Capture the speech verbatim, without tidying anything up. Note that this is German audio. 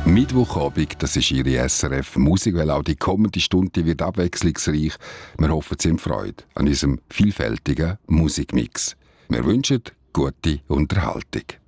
Mittwochabend, das ist Ihre S R F Musik, weil auch die kommende Stunde wird abwechslungsreich. Wir hoffen, Sie haben Freude an unserem vielfältigen Musikmix. Wir wünschen gute Unterhaltung.